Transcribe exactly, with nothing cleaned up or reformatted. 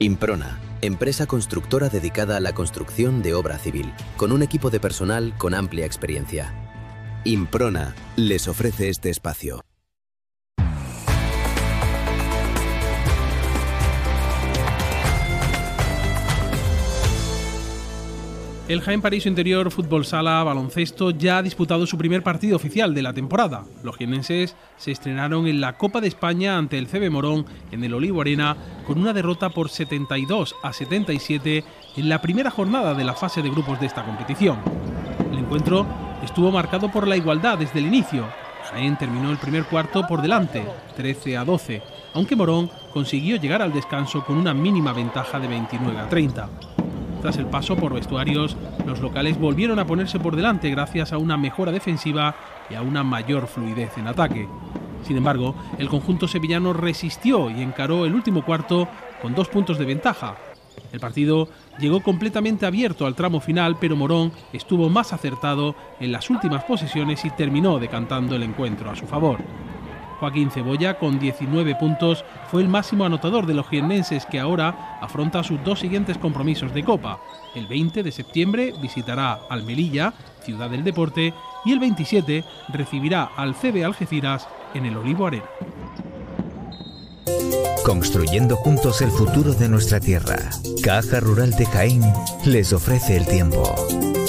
Improna, empresa constructora dedicada a la construcción de obra civil, con un equipo de personal con amplia experiencia. Improna les ofrece este espacio. El Jaén Paraíso Interior Fútbol Sala Baloncesto ya ha disputado su primer partido oficial de la temporada. Los jiennenses se estrenaron en la Copa de España ante el C B Morón en el Olivo Arena con una derrota por setenta y dos a setenta y siete en la primera jornada de la fase de grupos de esta competición. El encuentro estuvo marcado por la igualdad desde el inicio. Jaén terminó el primer cuarto por delante, trece a doce, aunque Morón consiguió llegar al descanso con una mínima ventaja de veintinueve a treinta. Tras el paso por vestuarios, los locales volvieron a ponerse por delante gracias a una mejora defensiva y a una mayor fluidez en ataque. Sin embargo, el conjunto sevillano resistió y encaró el último cuarto con dos puntos de ventaja. El partido llegó completamente abierto al tramo final, pero Morón estuvo más acertado en las últimas posesiones y terminó decantando el encuentro a su favor. Joaquín Cebolla, con diecinueve puntos, fue el máximo anotador de los jiennenses, que ahora afronta sus dos siguientes compromisos de Copa. El veinte de septiembre visitará al Melilla, ciudad del deporte, y el veintisiete recibirá al C B Algeciras en el Olivo Arena. Construyendo juntos el futuro de nuestra tierra, Caja Rural de Jaén les ofrece el tiempo.